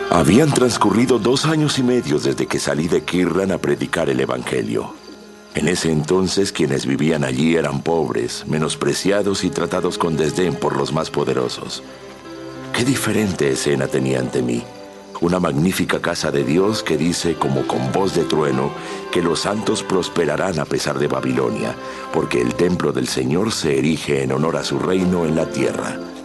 Habían transcurrido 2 años y medio desde que salí de Qumran a predicar el Evangelio. En ese entonces quienes vivían allí eran pobres, menospreciados y tratados con desdén por los más poderosos. Qué diferente escena tenía ante mí. Una magnífica casa de Dios que dice como con voz de trueno que los santos prosperarán a pesar de Babilonia, porque el templo del Señor se erige en honor a su reino en la tierra.